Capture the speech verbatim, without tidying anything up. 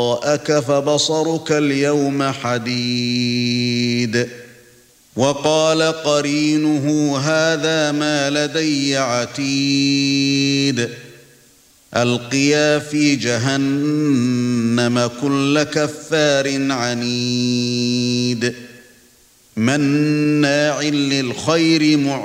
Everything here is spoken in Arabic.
وراءك فبصرك اليوم حديد وقال قرينه هذا ما لدي عتيد ألقيا في جهنم كل كفار عنيد مناع للخير معتد